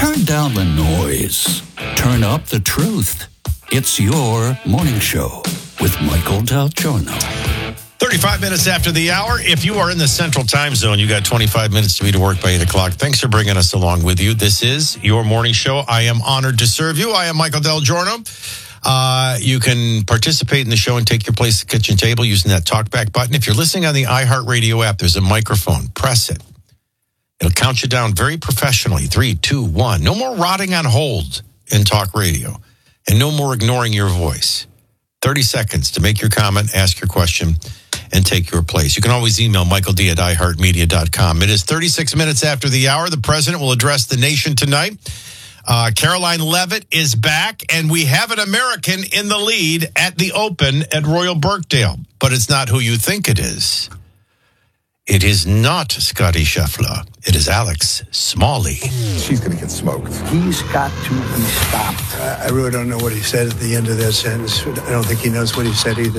Turn down the noise. Turn up the truth. It's your morning show with Michael Del Giorno. 35 minutes after the hour. If you are in the Central Time Zone, you got 25 minutes to be to work by 8 o'clock. Thanks for bringing us along with you. This is your morning show. I am honored to serve you. I am Michael Del Giorno. You can participate in the show and take your place at the kitchen table using that talkback button. If you're listening on the iHeartRadio app, there's a microphone. Press it. It'll count you down very professionally. 3, 2, 1. No more rotting on hold in talk radio. And no more ignoring your voice. 30 seconds to make your comment, ask your question, and take your place. You can always email michaeld@iheartmedia.com. It is 36 minutes after the hour. The president will address the nation tonight. Caroline Leavitt is back, and we have an American in the lead at the Open at Royal Birkdale. But it's not who you think it is. It is not Scottie Scheffler. It is Alex Smalley. She's going to get smoked. He's got to be stopped. I really don't know what he said at the end of that sentence. I don't think he knows what he said either.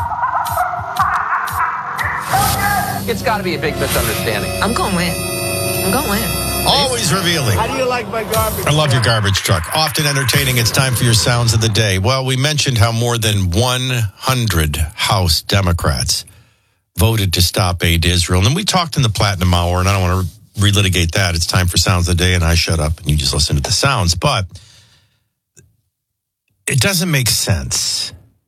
It's got to be a big misunderstanding. I'm going to win. Always revealing. How do you like my garbage? I love your garbage truck. Often entertaining. It's time for your sounds of the day. Well, we mentioned how more than 100 House Democrats voted to stop aid to Israel. And then we talked in the Platinum Hour, and I don't want to relitigate that. It's time for Sounds of the Day, and I shut up, and you just listen to the sounds. But it doesn't make sense.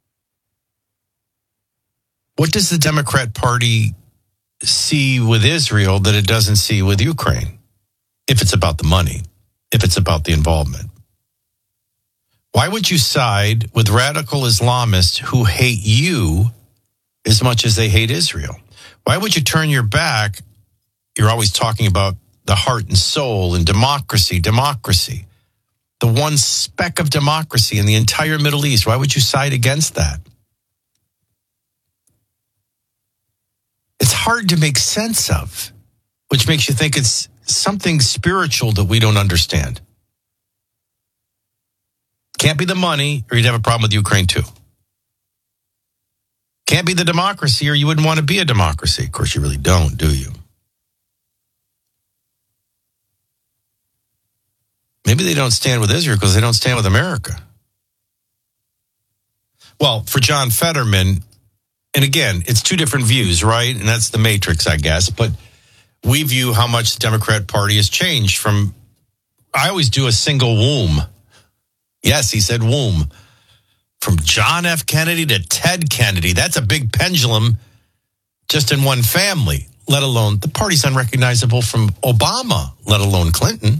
What does the Democrat Party see with Israel that it doesn't see with Ukraine? If it's about the money, if it's about the involvement. Why would you side with radical Islamists who hate you as much as they hate Israel? Why would you turn your back? You're always talking about the heart and soul and democracy. The one speck of democracy in the entire Middle East. Why would you side against that? It's hard to make sense of, which makes you think it's something spiritual that we don't understand. Can't be the money, or you'd have a problem with Ukraine too. Can't be the democracy, or you wouldn't want to be a democracy. Of course, you really don't, do you? Maybe they don't stand with Israel because they don't stand with America. Well, for John Fetterman, and again, it's two different views, right? And that's the matrix, I guess. But we view how much the Democrat Party has changed from, I always do a single womb. Yes, he said womb. From John F. Kennedy to Ted Kennedy. That's a big pendulum just in one family, let alone the party's unrecognizable from Obama, let alone Clinton.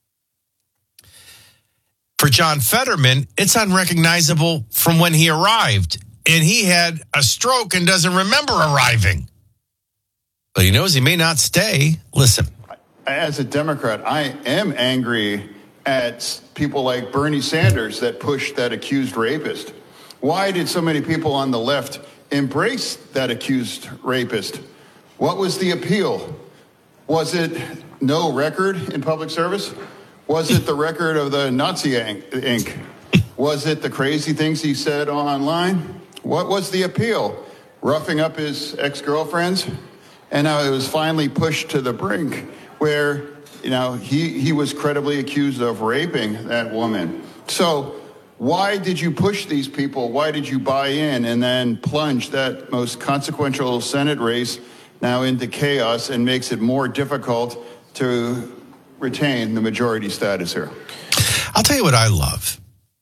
For John Fetterman, it's unrecognizable from when he arrived. And he had a stroke and doesn't remember arriving. But he knows he may not stay. Listen. As a Democrat, I am angry at people like Bernie Sanders that pushed that accused rapist. Why did so many people on the left embrace that accused rapist? What was the appeal? Was it no record in public service? Was it the record of the Nazi ink? Was it the crazy things he said online? What was the appeal? Roughing up his ex-girlfriends? And now it was finally pushed to the brink where, he was credibly accused of raping that woman. So why did you push these people? Why did you buy in and then plunge that most consequential Senate race now into chaos and makes it more difficult to retain the majority status here? I'll tell you what I love.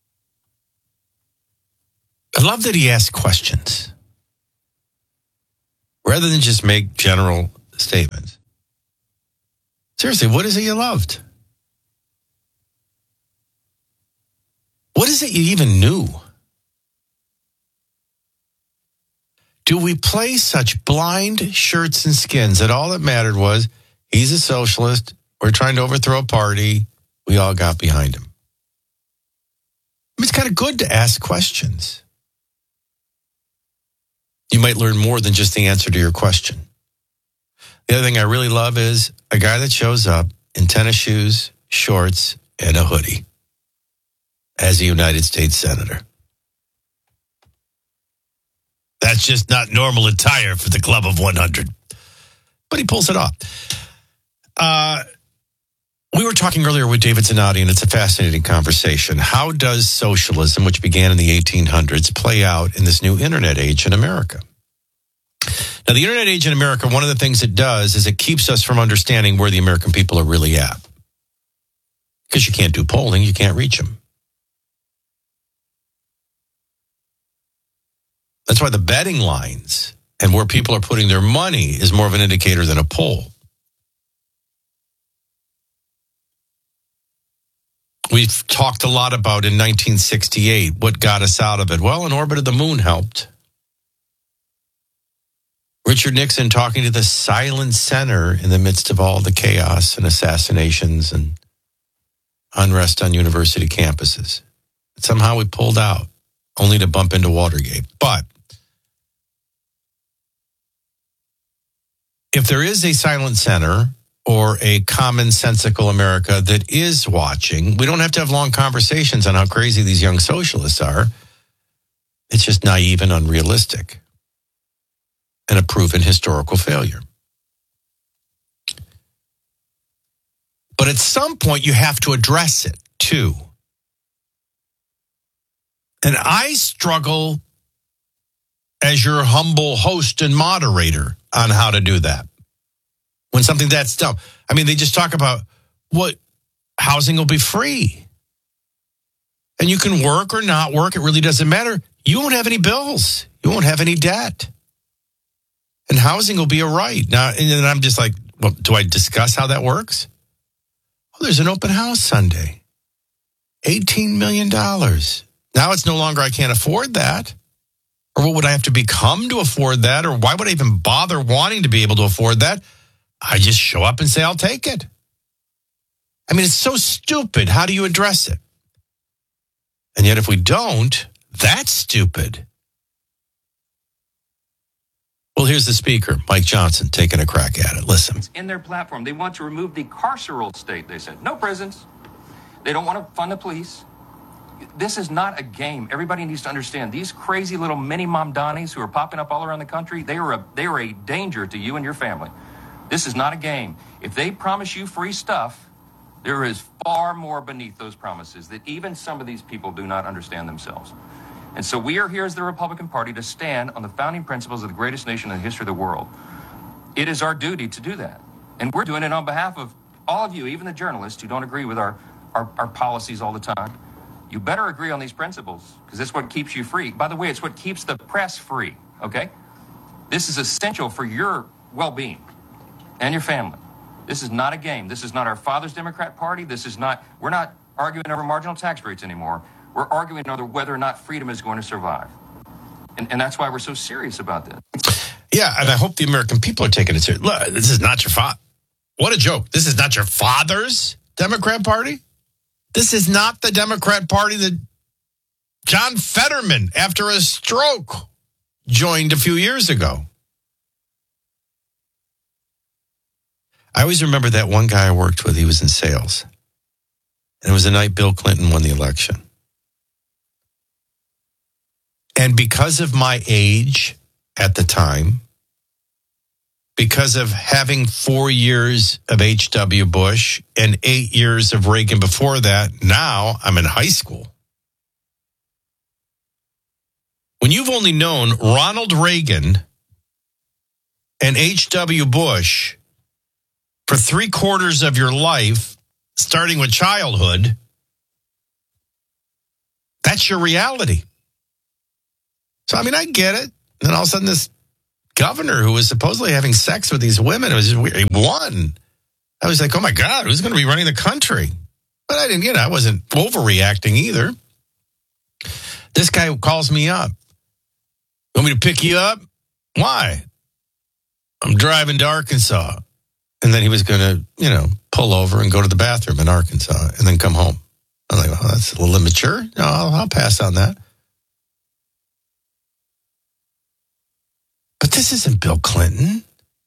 I love that he asks questions rather than just make general statements. Seriously, what is it you loved? What is it you even knew? Do we play such blind shirts and skins that all that mattered was he's a socialist, we're trying to overthrow a party, we all got behind him? I mean, it's kind of good to ask questions. You might learn more than just the answer to your question. The other thing I really love is a guy that shows up in tennis shoes, shorts, and a hoodie as a United States Senator. That's just not normal attire for the Club of 100. But he pulls it off. We were talking earlier with David Zanotti, and it's a fascinating conversation. How does socialism, which began in the 1800s, play out in this new internet age in America? Now, the internet age in America, one of the things it does is it keeps us from understanding where the American people are really at. Because you can't do polling, you can't reach them. That's why the betting lines and where people are putting their money is more of an indicator than a poll. We've talked a lot about in 1968, what got us out of it. Well, an orbit of the moon helped. Richard Nixon talking to the silent center in the midst of all the chaos and assassinations and unrest on university campuses. Somehow we pulled out, only to bump into Watergate. But if there is a silent center or a commonsensical America that is watching, we don't have to have long conversations on how crazy these young socialists are. It's just naive and unrealistic and a proven historical failure. But at some point, you have to address it, too. And I struggle as your humble host and moderator on how to do that. When something that's dumb. I mean, they just talk about what housing will be free. And you can work or not work. It really doesn't matter. You won't have any bills. You won't have any debt. And housing will be a right. Now, and then I'm just like, well, do I discuss how that works? Oh, there's an open house Sunday. $18 million. Now it's no longer I can't afford that. Or what would I have to become to afford that? Or why would I even bother wanting to be able to afford that? I just show up and say, I'll take it. I mean, it's so stupid. How do you address it? And yet if we don't, that's stupid. Well, here's the speaker, Mike Johnson, taking a crack at it. Listen. In their platform, they want to remove the carceral state, they said. No prisons. They don't want to fund the police. This is not a game. Everybody needs to understand. These crazy little mini Mamdanis who are popping up all around the country, they are a danger to you and your family. This is not a game. If they promise you free stuff, there is far more beneath those promises that even some of these people do not understand themselves. And so we are here as the Republican Party to stand on the founding principles of the greatest nation in the history of the world. It is our duty to do that. And we're doing it on behalf of all of you, even the journalists who don't agree with our policies all the time. You better agree on these principles, because it's what keeps you free. By the way, it's what keeps the press free, okay? This is essential for your well-being and your family. This is not a game. This is not our father's Democrat Party. We're not arguing over marginal tax rates anymore. We're arguing over whether or not freedom is going to survive. And that's why we're so serious about this. Yeah, and I hope the American people are taking it seriously. Look, this is not your father. What a joke. This is not your father's Democrat Party? This is not the Democrat Party that John Fetterman, after a stroke, joined a few years ago. I always remember that one guy I worked with. He was in sales. And it was the night Bill Clinton won the election. And because of my age at the time, because of having 4 years of H.W. Bush and 8 years of Reagan before that, now I'm in high school. When you've only known Ronald Reagan and H.W. Bush for 3/4 of your life, starting with childhood, that's your reality. So, I mean, I get it. And then all of a sudden, this governor who was supposedly having sex with these women, it was just weird. He won. I was like, oh my God, who's going to be running the country? But I didn't, I wasn't overreacting either. This guy calls me up. Want me to pick you up? Why? I'm driving to Arkansas. And then he was going to, pull over and go to the bathroom in Arkansas and then come home. I'm like, oh, that's a little immature. No, I'll pass on that. But this isn't Bill Clinton.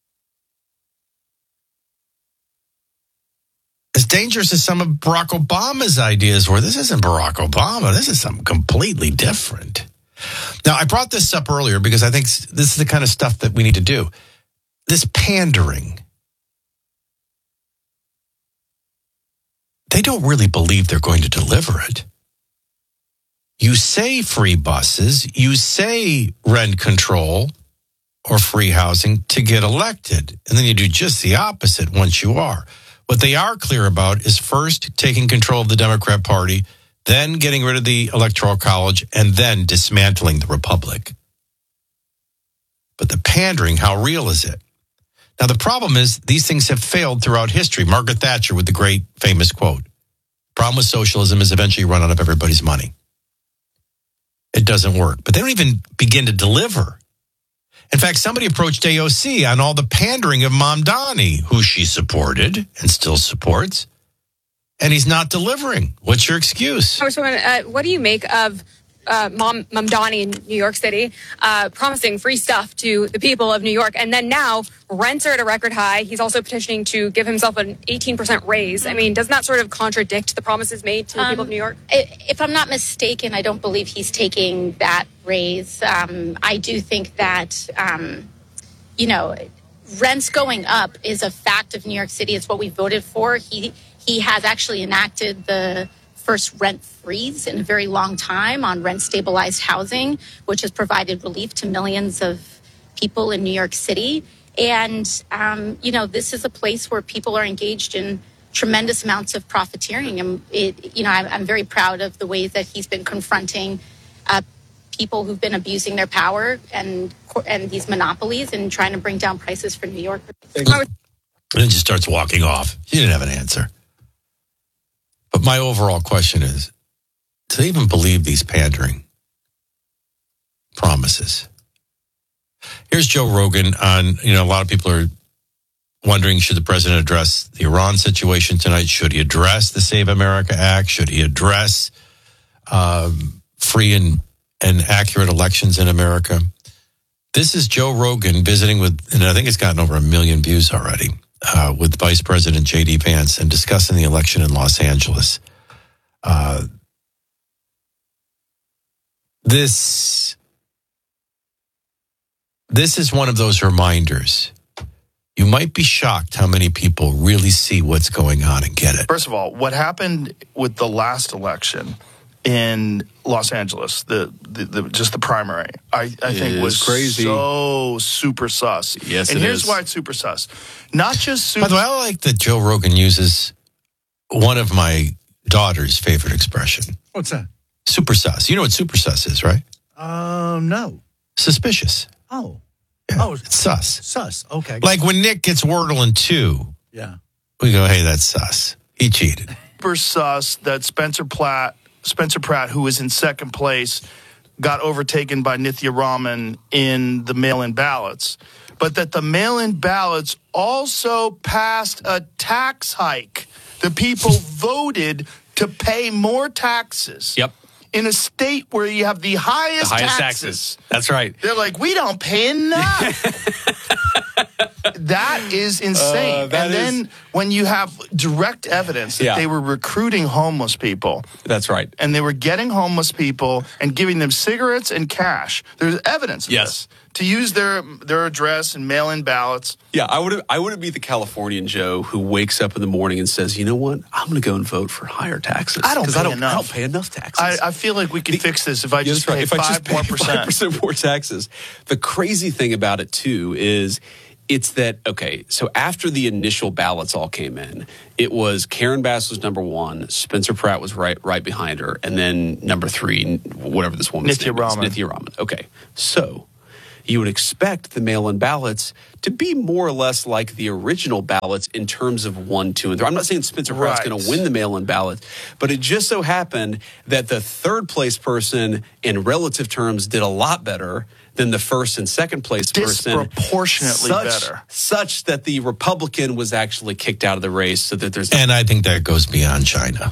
As dangerous as some of Barack Obama's ideas were, this isn't Barack Obama. This is something completely different. Now, I brought this up earlier because I think this is the kind of stuff that we need to do. This pandering. they don't really believe they're going to deliver it. You say free buses, you say rent control or free housing to get elected, and then you do just the opposite once you are. What they are clear about is first taking control of the Democrat Party, then getting rid of the Electoral College, and then dismantling the Republic. But the pandering, how real is it? Now, the problem is these things have failed throughout history. Margaret Thatcher with the great famous quote, problem with socialism is eventually you run out of everybody's money. It doesn't work. But they don't even begin to deliver. In fact, somebody approached AOC on all the pandering of Mamdani, who she supported and still supports, and he's not delivering. What's your excuse? Congresswoman, what do you make of Mamdani in New York City promising free stuff to the people of New York, and then now rents are at a record high? He's also petitioning to give himself an 18% raise. I mean, doesn't that sort of contradict the promises made to the people of New York? If I'm not mistaken, I don't believe he's taking that raise. I do think that, rents going up is a fact of New York City. It's what we voted for. He has actually enacted the first rent freeze in a very long time on rent-stabilized housing, which has provided relief to millions of people in New York City. And, this is a place where people are engaged in tremendous amounts of profiteering. And, I'm very proud of the ways that he's been confronting people who've been abusing their power and these monopolies and trying to bring down prices for New York. And then just starts walking off. She didn't have an answer. But my overall question is, do they even believe these pandering promises? Here's Joe Rogan on, a lot of people are wondering, should the president address the Iran situation tonight? Should he address the Save America Act? Should he address free and accurate elections in America? This is Joe Rogan visiting with, and I think it's gotten over 1 million views already, with Vice President J.D. Vance and discussing the election in Los Angeles. This is one of those reminders. You might be shocked how many people really see what's going on and get it. First of all, what happened with the last election in Los Angeles, the primary, I think was crazy. So super sus. Yes, and here's is. why it's super sus. Not just super. By the way, I like that Joe Rogan uses one of my daughter's favorite expression. What's that? Super sus. You know what super sus is, right? No. Suspicious. Oh. Yeah, Oh, it's sus. Sus. Okay. Like when Nick gets Wordle in 2, Yeah. we go, hey, that's sus. He cheated. Super sus that Spencer Pratt, who was in second place, got overtaken by Nithya Raman in the mail-in ballots. But that the mail-in ballots also passed a tax hike. The people voted to pay more taxes. Yep. In a state where you have the highest taxes. That's right. They're like, we don't pay enough. That is insane. Then when you have direct evidence that they were recruiting homeless people. That's right. And they were getting homeless people and giving them cigarettes and cash. There's evidence of this. To use their address and mail-in ballots. Yeah, I wouldn't be the Californian Joe who wakes up in the morning and says, you know what, I'm going to go and vote for higher taxes. I don't pay enough taxes. I feel like we can fix this if I just pay 5% more taxes. The crazy thing about it, too, is it's that, okay, so after the initial ballots all came in, it was Karen Bass was number 1, Spencer Pratt was right behind her, and then number 3, whatever this woman's name is. Nithya Raman. Okay, so you would expect the mail-in ballots to be more or less like the original ballots in terms of 1, 2, and 3. I'm not saying Spencer Pratt's going to win the mail-in ballot, but it just so happened that the third place person in relative terms did a lot better than the first and second place person. Disproportionately better. Such that the Republican was actually kicked out of the race so that there's... And I think that goes beyond China.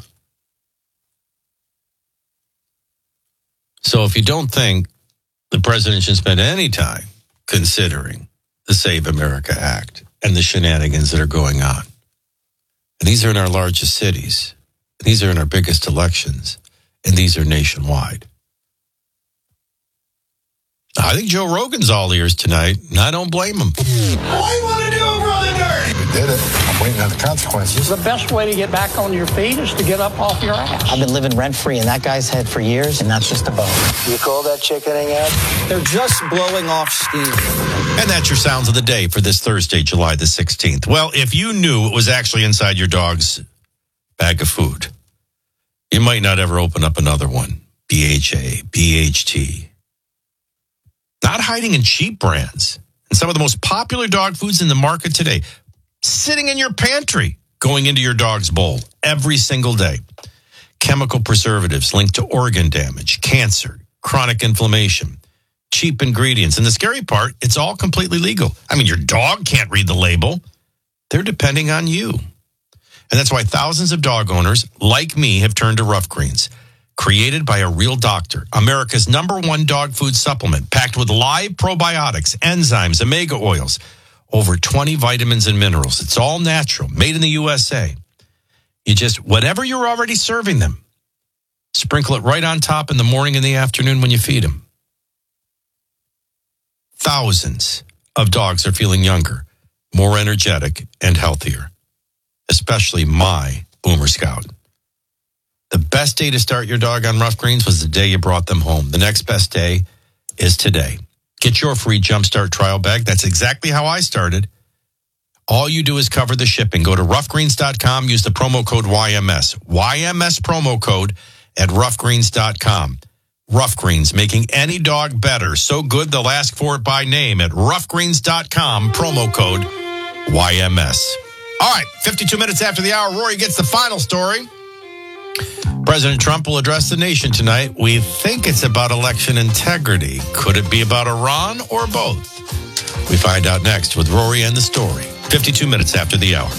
So if you don't think the president should spend any time considering the Save America Act and the shenanigans that are going on, and these are in our largest cities, these are in our biggest elections, and these are nationwide, I think Joe Rogan's all ears tonight, and I don't blame him. What do you want to do, Brother Dirty? We did it. I'm waiting on the consequences. The best way to get back on your feet is to get up off your ass. I've been living rent-free in that guy's head for years, and that's just a bone. You call that chickening out? They're just blowing off steam. And that's your sounds of the day for this Thursday, July the 16th. Well, if you knew it was actually inside your dog's bag of food, you might not ever open up another one. BHA, BHT. Not hiding in cheap brands. And some of the most popular dog foods in the market today, sitting in your pantry, going into your dog's bowl every single day. Chemical preservatives linked to organ damage, cancer, chronic inflammation, cheap ingredients. And the scary part, it's all completely legal. I mean, your dog can't read the label. They're depending on you. And that's why thousands of dog owners, like me, have turned to Rough Greens. Created by a real doctor, America's #1 dog food supplement, packed with live probiotics, enzymes, omega oils, over 20 vitamins and minerals. It's all natural, made in the USA. You just, whatever you're already serving them, sprinkle it right on top in the morning and the afternoon when you feed them. Thousands of dogs are feeling younger, more energetic, and healthier, especially my Boomer Scout. The best day to start your dog on Rough Greens was the day you brought them home. The next best day is today. Get your free Jumpstart trial bag. That's exactly how I started. All you do is cover the shipping. Go to roughgreens.com. Use the promo code YMS. YMS promo code at roughgreens.com. Rough Greens, making any dog better. So good they'll ask for it by name at roughgreens.com. Promo code YMS. All right, 52 minutes after the hour, Rory gets the final story. President Trump will address the nation tonight. We think it's about election integrity. Could it be about Iran or both? We find out next with Rory and the story. 52 minutes after the hour.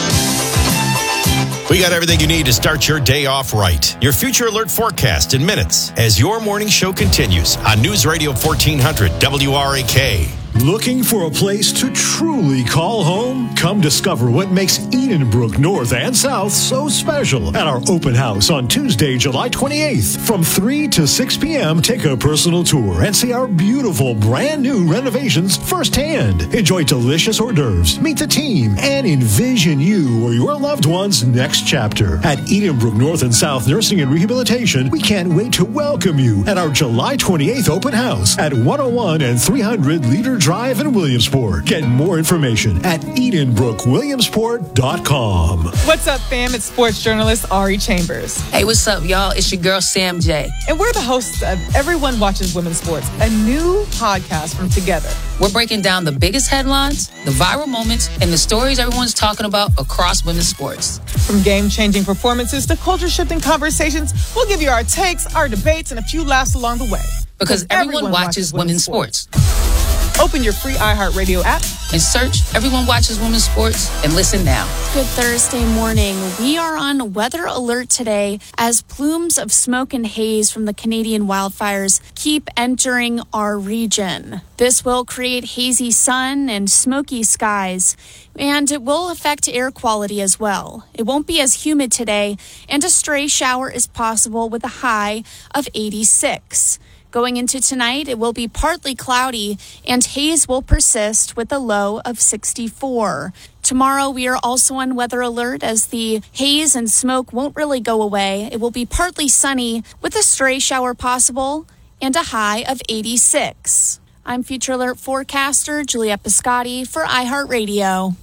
We got everything you need to start your day off right. Your Future Alert forecast in minutes as your morning show continues on News Radio 1400 WRAK. Looking for a place to truly call home? Come discover what makes Edenbrook North and South so special at our open house on Tuesday, July 28th. From 3 to 6 p.m., take a personal tour and see our beautiful brand new renovations firsthand. Enjoy delicious hors d'oeuvres, meet the team, and envision you or your loved one's next chapter. At Edenbrook North and South Nursing and Rehabilitation, we can't wait to welcome you at our July 28th open house at 101 and 300 Leader Drive in Williamsport. Get more information at EdenbrookWilliamsport.com. What's up, fam? It's sports journalist Ari Chambers. Hey, what's up, y'all? It's your girl, Sam J. And we're the hosts of Everyone Watches Women's Sports, a new podcast from Together. We're breaking down the biggest headlines, the viral moments, and the stories everyone's talking about across women's sports. From game-changing performances to culture-shifting conversations, we'll give you our takes, our debates, and a few laughs along the way. Because everyone watches women's sports. Open your free iHeartRadio app and search Everyone Watches Women's Sports and listen now. Good Thursday morning. We are on weather alert today as plumes of smoke and haze from the Canadian wildfires keep entering our region. This will create hazy sun and smoky skies, and it will affect air quality as well. It won't be as humid today, and a stray shower is possible with a high of 86. Going into tonight, it will be partly cloudy and haze will persist with a low of 64. Tomorrow, we are also on weather alert as the haze and smoke won't really go away. It will be partly sunny with a stray shower possible and a high of 86. I'm Future Alert forecaster Juliette Biscotti for iHeartRadio.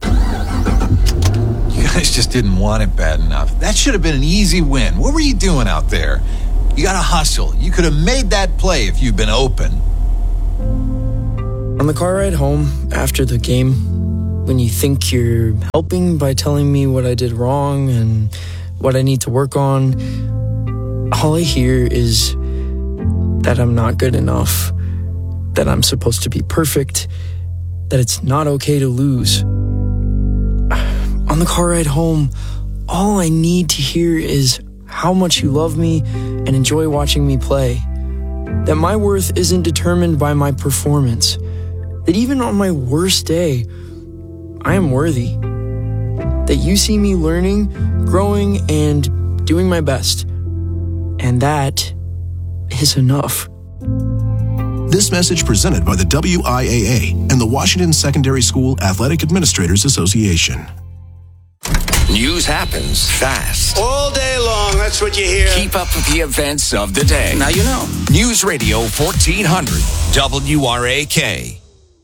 You guys just didn't want it bad enough. That should have been an easy win. What were you doing out there? You gotta hustle. You could have made that play if you'd been open. On the car ride home after the game, when you think you're helping by telling me what I did wrong and what I need to work on, all I hear is that I'm not good enough, that I'm supposed to be perfect, that it's not okay to lose. On the car ride home, all I need to hear is how much you love me and enjoy watching me play. That my worth isn't determined by my performance. That even on my worst day, I am worthy. That you see me learning, growing, and doing my best. And that is enough. This message presented by the WIAA and the Washington Secondary School Athletic Administrators Association. News happens fast. All day long, that's what you hear. Keep up with the events of the day. Now you know. News Radio 1400, WRAK.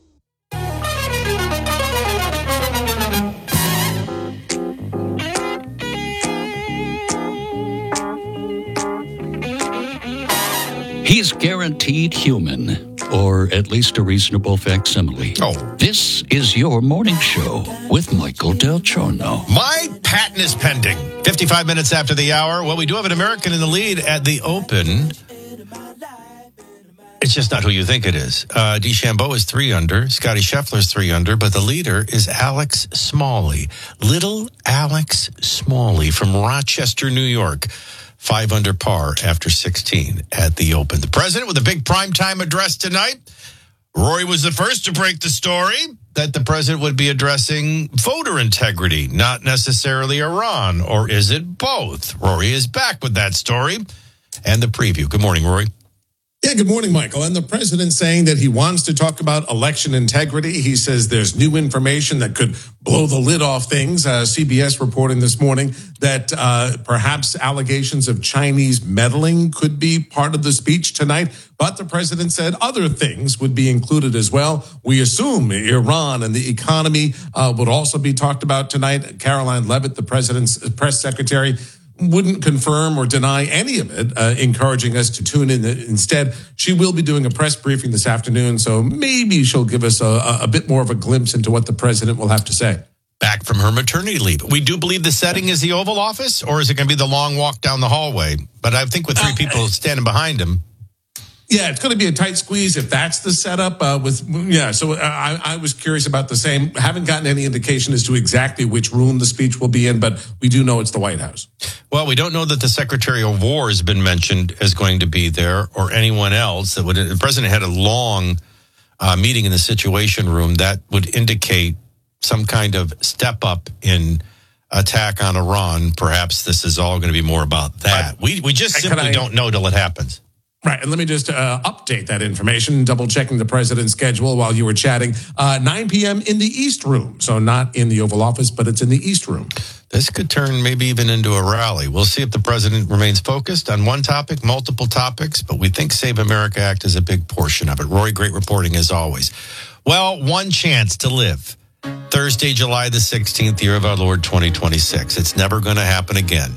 He's guaranteed human, or at least a reasonable facsimile. Oh. This is your morning show with Michael Del Giorno. My patent is pending. 55 minutes after the hour. Well, we do have an American in the lead at the Open. It's just not who you think it is. DeChambeau is 3 under. Scotty Scheffler's 3 under. But the leader is Alex Smalley. Little Alex Smalley from Rochester, New York. 5 under par after 16 at the Open. The president with a big primetime address tonight. Rory was the first to break the story that the president would be addressing voter integrity, not necessarily Iran. Or is it both? Rory is back with that story and the preview. Good morning, Rory. Yeah, good morning, Michael. And the president saying that he wants to talk about election integrity. He says there's new information that could blow the lid off things. CBS reporting this morning that perhaps allegations of Chinese meddling could be part of the speech tonight. But the president said other things would be included as well. We assume Iran and the economy would also be talked about tonight. Caroline Leavitt, the president's press secretary, wouldn't confirm or deny any of it, encouraging us to tune in. Instead, she will be doing a press briefing this afternoon, so maybe she'll give us a bit more of a glimpse into what the president will have to say. Back from her maternity leave. We do believe the setting is the Oval Office, or is it going to be the long walk down the hallway? But I think with 3 people standing behind him. Yeah, it's going to be a tight squeeze if that's the setup. So I was curious about the same. Haven't gotten any indication as to exactly which room the speech will be in, but we do know it's the White House. Well, we don't know that the Secretary of War has been mentioned as going to be there or anyone else. The president had a long meeting in the Situation Room that would indicate some kind of step up in attack on Iran. Perhaps this is all going to be more about that. We just simply don't know till it happens. Right, and let me just update that information, double-checking the president's schedule while you were chatting. 9 p.m. in the East Room, so not in the Oval Office, but it's in the East Room. This could turn maybe even into a rally. We'll see if the president remains focused on one topic, multiple topics, but we think Save America Act is a big portion of it. Rory, great reporting as always. Well, one chance to live. Thursday, July the 16th, year of our Lord 2026. It's never going to happen again.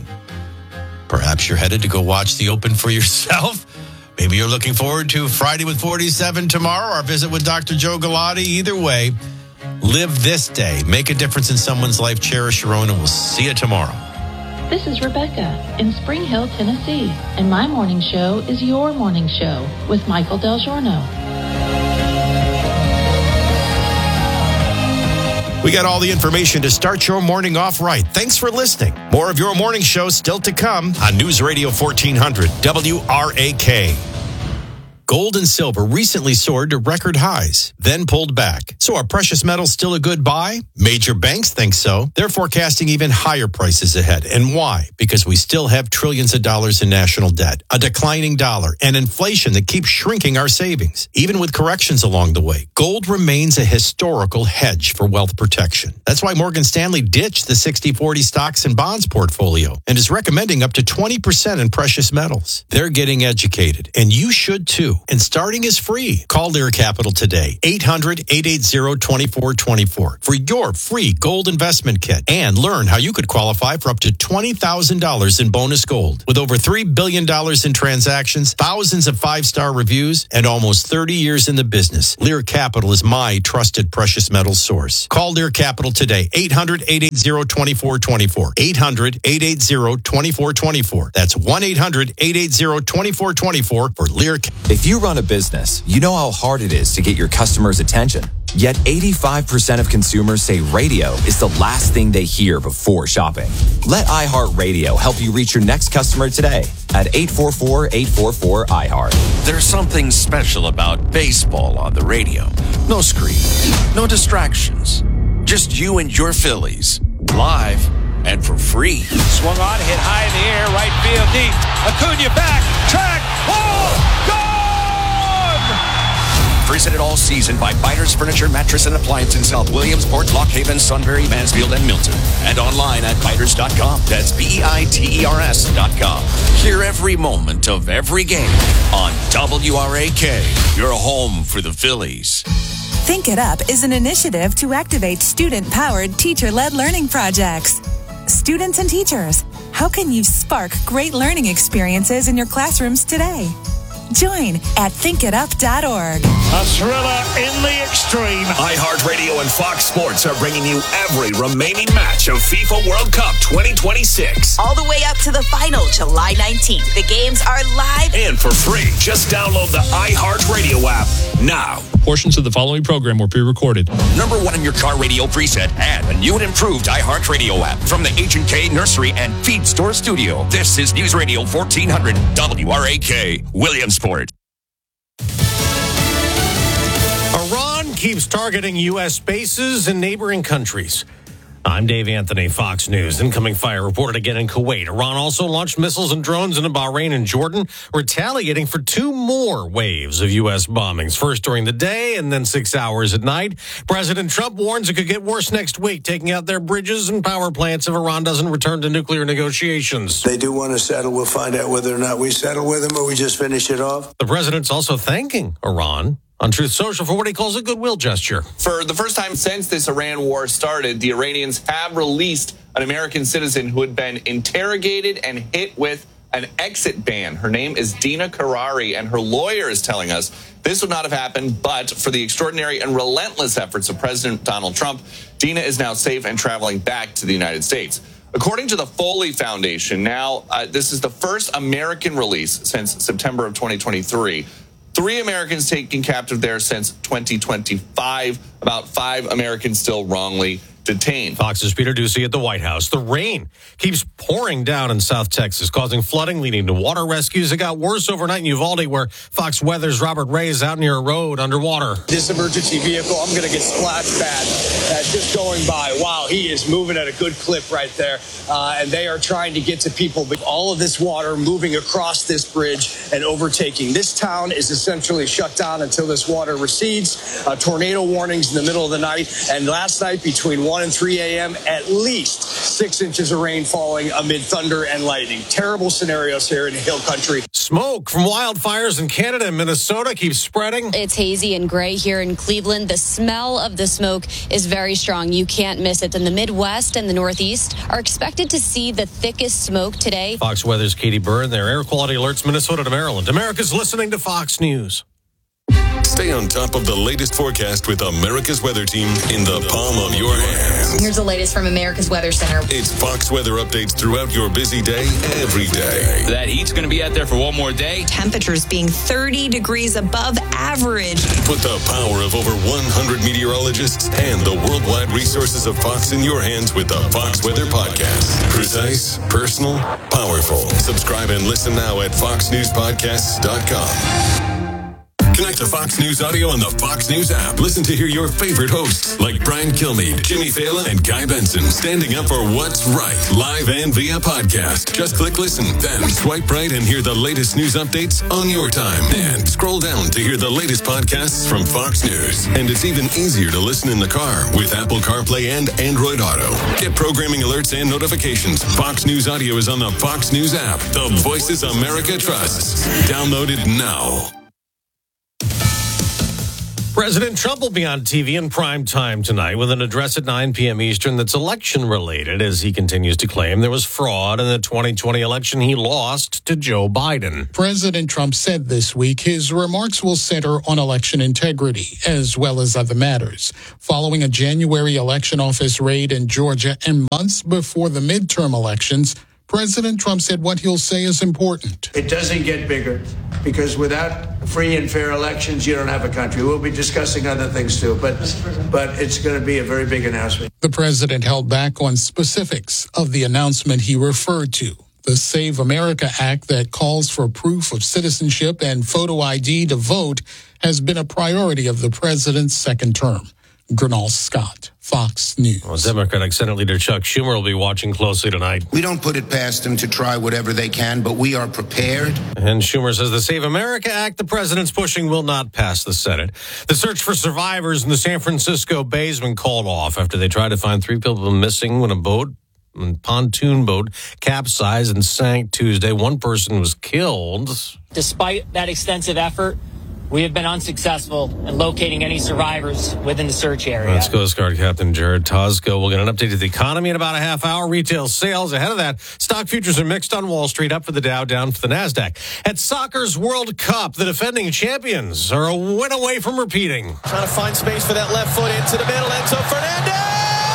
Perhaps you're headed to go watch the Open for yourself. Maybe you're looking forward to Friday with 47 tomorrow, our visit with Dr. Joe Galati. Either way, live this day. Make a difference in someone's life. Cherish your own, and we'll see you tomorrow. This is Rebecca in Spring Hill, Tennessee, and my morning show is your morning show with Michael Del Giorno. We got all the information to start your morning off right. Thanks for listening. More of your morning show still to come on News Radio 1400 WRAK. Gold and silver recently soared to record highs, then pulled back. So are precious metals still a good buy? Major banks think so. They're forecasting even higher prices ahead. And why? Because we still have trillions of dollars in national debt, a declining dollar, and inflation that keeps shrinking our savings. Even with corrections along the way, gold remains a historical hedge for wealth protection. That's why Morgan Stanley ditched the 60-40 stocks and bonds portfolio and is recommending up to 20% in precious metals. They're getting educated, and you should too. And starting is free. Call Lear Capital today, 800-880-2424 for your free gold investment kit and learn how you could qualify for up to $20,000 in bonus gold. With over $3 billion in transactions, thousands of 5-star reviews, and almost 30 years in the business, Lear Capital is my trusted precious metals source. Call Lear Capital today, 800-880-2424, 800-880-2424. That's 1-800-880-2424 for Lear Capital. If you run a business, you know how hard it is to get your customers' attention. Yet 85% of consumers say radio is the last thing they hear before shopping. Let iHeartRadio help you reach your next customer today at 844-844-iHeart. There's something special about baseball on the radio. No screen, no distractions. Just you and your Phillies, live and for free. Swung on, hit high in the air, right field deep. Acuna back, track, ball, gone! visited all season by Biters Furniture, Mattress, and Appliance in South Williamsport, Lock Haven, Sunbury, Mansfield, and Milton. And online at biters.com. That's BEITERS.com. Hear every moment of every game on WRAK, your home for the Phillies. Think It Up is an initiative to activate student-powered, teacher-led learning projects. Students and teachers, how can you spark great learning experiences in your classrooms today? Join at thinkitup.org. A thriller in the extreme. iHeartRadio and Fox Sports are bringing you every remaining match of FIFA World Cup 2026. All the way up to the final, July 19th. The games are live and for free. Just download the iHeartRadio app now. Portions of the following program were pre-recorded. Number one in your car radio preset and a new and improved iHeartRadio app from the H&K Nursery and Feed Store Studio. This is News Radio 1400 WRAK, Williamsport. Iran keeps targeting U.S. bases in neighboring countries. I'm Dave Anthony, Fox News. Incoming fire reported again in Kuwait. Iran also launched missiles and drones into Bahrain and Jordan, retaliating for 2 more waves of U.S. bombings, first during the day and then 6 hours at night. President Trump warns it could get worse next week, taking out their bridges and power plants if Iran doesn't return to nuclear negotiations. They do want to settle. We'll find out whether or not we settle with them or we just finish it off. The president's also thanking Iran on Truth Social for what he calls a goodwill gesture. For the first time since this Iran war started, the Iranians have released an American citizen who had been interrogated and hit with an exit ban. Her name is Dina Karari, and her lawyer is telling us this would not have happened but for the extraordinary and relentless efforts of President Donald Trump. Dina is now safe and traveling back to the United States. According to the Foley Foundation, now this is the first American release since September of 2023. 3 Americans taken captive there since 2025. About 5 Americans still wrongly detained. Fox's Peter Doocy at the White House. The rain keeps pouring down in South Texas, causing flooding, leading to water rescues. It got worse overnight in Uvalde, where Fox Weather's Robert Ray is out near a road underwater. This emergency vehicle, I'm going to get splashed bad. Just going by. Wow, he is moving at a good clip right there. And they are trying to get to people. But all of this water moving across this bridge and overtaking. This town is essentially shut down until this water recedes. Tornado warnings in the middle of the night. And last night between 1 and 3 a.m., at least 6 inches of rain falling amid thunder and lightning. Terrible scenarios here in Hill Country. Smoke from wildfires in Canada and Minnesota keeps spreading. It's hazy and gray here in Cleveland. The smell of the smoke is very strong. You can't miss it. And the Midwest and the Northeast are expected to see the thickest smoke today. Fox Weather's Katie Byrne. Their air quality alerts Minnesota to Maryland. America's listening to Fox News. Stay on top of the latest forecast with America's Weather Team in the palm of your hands. Here's the latest from America's Weather Center. It's Fox weather updates throughout your busy day, every day. That heat's going to be out there for one more day. Temperatures being 30 degrees above average. Put the power of over 100 meteorologists and the worldwide resources of Fox in your hands with the Fox Weather Podcast. Precise, personal, powerful. Subscribe and listen now at foxnewspodcasts.com. Connect to Fox News Audio on the Fox News app. Listen to hear your favorite hosts like Brian Kilmeade, Jimmy Fallon, and Guy Benson standing up for what's right, live and via podcast. Just click listen, then swipe right and hear the latest news updates on your time. And scroll down to hear the latest podcasts from Fox News. And it's even easier to listen in the car with Apple CarPlay and Android Auto. Get programming alerts and notifications. Fox News Audio is on the Fox News app. The voices America trusts. Download it now. President Trump will be on TV in prime time tonight with an address at 9 p.m. Eastern that's election-related, as he continues to claim there was fraud in the 2020 election he lost to Joe Biden. President Trump said this week his remarks will center on election integrity, as well as other matters. Following a January election office raid in Georgia and months before the midterm elections, President Trump said what he'll say is important. It doesn't get bigger, because without free and fair elections, you don't have a country. We'll be discussing other things too, but it's going to be a very big announcement. The president held back on specifics of the announcement he referred to. The Save America Act that calls for proof of citizenship and photo ID to vote has been a priority of the president's second term. Gernal Scott. Fox News. Well, Democratic Senate Leader Chuck Schumer will be watching closely tonight. We don't put it past them to try whatever they can, but we are prepared. And Schumer says the Save America Act the president's pushing will not pass the Senate. The search for survivors in the San Francisco Bay has been called off after they tried to find 3 people missing when a pontoon boat capsized and sank Tuesday. One person was killed. Despite that extensive effort, we have been unsuccessful in locating any survivors within the search area. That's Coast Guard Captain Jared Tosco. We'll get an update to the economy in about a half hour. Retail sales. Ahead of that, stock futures are mixed on Wall Street, up for the Dow, down for the NASDAQ. At soccer's World Cup, the defending champions are a win away from repeating. Trying to find space for that left foot into the middle. Enzo Fernandez!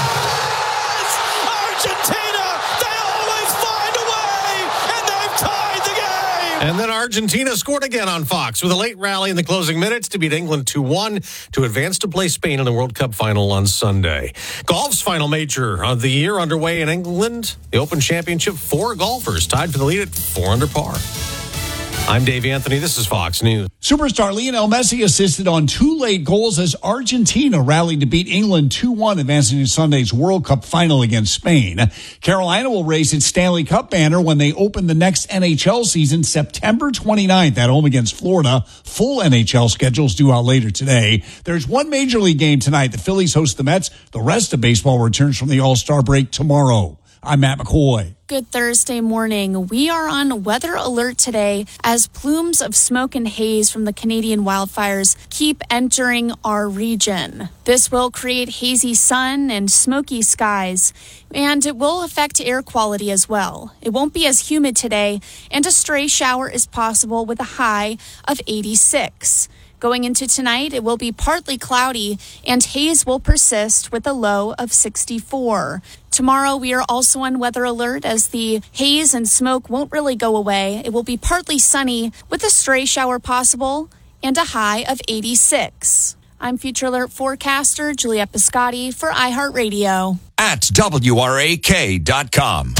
Argentina! They always find a way, and they've tied the game! And then Argentina scored again on Fox with a late rally in the closing minutes to beat England 2-1 to advance to play Spain in the World Cup final on Sunday. Golf's final major of the year underway in England. The Open Championship, 4 golfers tied for the lead at 4 under par. I'm Dave Anthony. This is Fox News. Superstar Lionel Messi assisted on 2 late goals as Argentina rallied to beat England 2-1, advancing to Sunday's World Cup final against Spain. Carolina will raise its Stanley Cup banner when they open the next NHL season September 29th at home against Florida. Full NHL schedules due out later today. There's one Major League game tonight. The Phillies host the Mets. The rest of baseball returns from the All-Star break tomorrow. I'm Matt McCoy. Good Thursday morning. We are on weather alert today as plumes of smoke and haze from the Canadian wildfires keep entering our region. This will create hazy sun and smoky skies, and it will affect air quality as well. It won't be as humid today, and a stray shower is possible with a high of 86. Going into tonight, it will be partly cloudy and haze will persist with a low of 64. Tomorrow, we are also on weather alert as the haze and smoke won't really go away. It will be partly sunny with a stray shower possible and a high of 86. I'm Future Alert forecaster Juliette Biscotti for iHeartRadio. At WRAK.com.